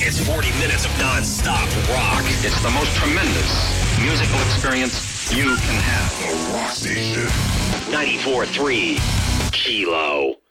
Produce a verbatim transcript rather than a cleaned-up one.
It's forty minutes of non-stop rock. It's the most tremendous musical experience you can have. The Rock Station. ninety-four point three Kilo.